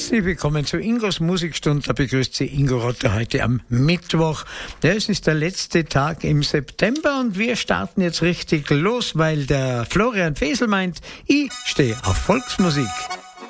Herzlich willkommen zu Ingos Musikstunde. Da begrüßt Sie Ingo Rotter heute am Mittwoch. Ja, es ist der letzte Tag im September und wir starten jetzt richtig los, weil der Florian Fesel meint, ich stehe auf Volksmusik.